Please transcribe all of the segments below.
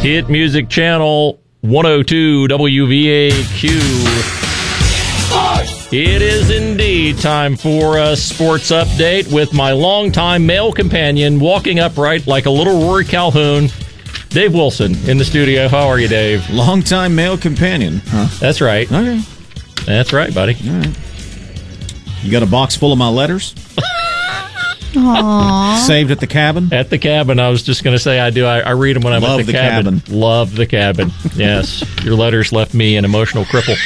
Hit Music Channel 102 WVAQ. It is indeed time for a sports update with my longtime male companion, walking upright like a little Rory Calhoun, Dave Wilson, in the studio. How are you, Dave? Longtime male companion, huh? That's right. Okay. That's right, buddy. All right. You got a box full of my letters? Aww. Saved at the cabin? At the cabin, I was just going to say I do. I read them when I'm Love at the cabin. Love the cabin. Yes. Your letters left me an emotional cripple.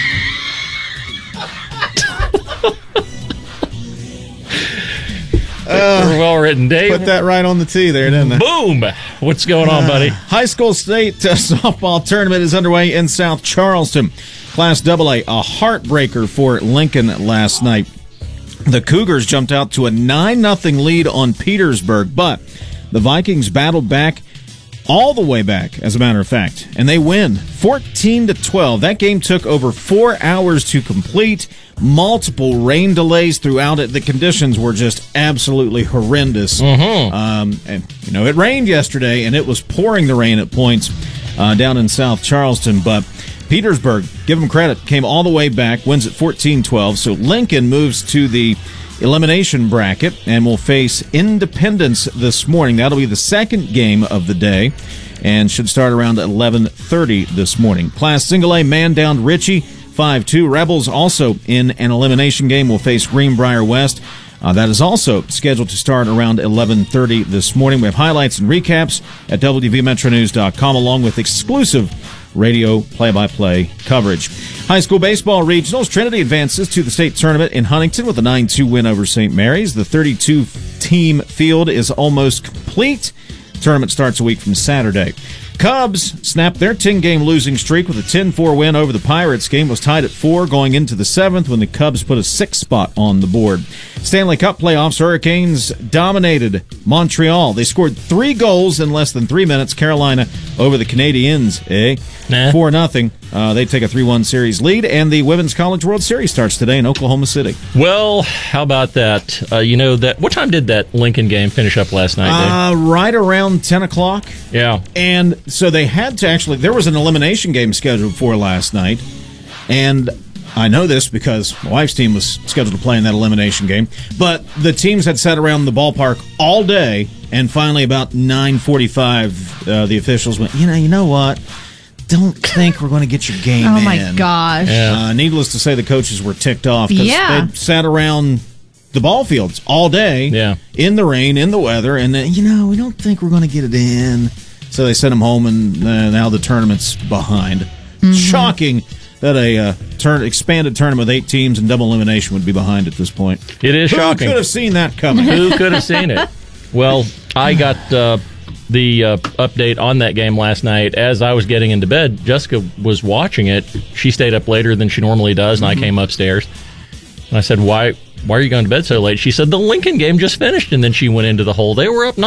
Well written, Dave. Put that right on the tee there, didn't I? Boom! What's going on, buddy? High school state softball tournament is underway in South Charleston. Class AA, a heartbreaker for Lincoln last night. The Cougars jumped out to a 9-0 lead on Petersburg, but the Vikings battled back all the way back, as a matter of fact, and they win 14-12. That game took over 4 hours to complete. Multiple rain delays throughout it. The conditions were just absolutely horrendous. And it rained yesterday, and it was pouring the rain at points down in South Charleston. But Petersburg, give them credit, came all the way back, wins at 14-12. So Lincoln moves to the elimination bracket and will face Independence this morning. That'll be the second game of the day and should start around 11:30 this morning. Class Single A, man down Ritchie 5-2. Rebels also in an elimination game will face Greenbrier West. That is also scheduled to start around 11:30 this morning. We have highlights and recaps at WVMetroNews.com along with exclusive radio play-by-play coverage. High school baseball regionals. Trinity advances to the state tournament in Huntington with a 9-2 win over St. Mary's. The 32-team field is almost complete. Tournament starts a week from Saturday. Cubs snapped their 10-game losing streak with a 10-4 win over the Pirates. Game was tied at 4 going into the 7th when the Cubs put a 6th spot on the board. Stanley Cup playoffs, Hurricanes dominated Montreal. They scored 3 goals in less than 3 minutes. Carolina over the Canadiens, 4-0. They take a 3-1 series lead, and the Women's College World Series starts today in Oklahoma City. Well, how about that? What time did that Lincoln game finish up last night, Dave? Right around 10 o'clock. Yeah. And so they had to there was an elimination game scheduled for last night, and I know this because my wife's team was scheduled to play in that elimination game, but the teams had sat around the ballpark all day, and finally about 9:45, the officials went, you know what? Don't think we're going to get your game in. Oh, my gosh. Yeah. Needless to say, the coaches were ticked off because Yeah. they sat around the ball fields all day in the rain, in the weather, and then, we don't think we're going to get it in. So they sent them home, and now the tournament's behind. Mm-hmm. Shocking that a expanded tournament with 8 teams and double elimination would be behind at this point. It is shocking. Who could have seen that coming? Who could have seen it? Well, I got the update on that game last night as I was getting into bed. Jessica was watching it. She stayed up later than she normally does, and I came upstairs. And I said, why are you going to bed so late? She said, the Lincoln game just finished, and then she went into the hole. They were up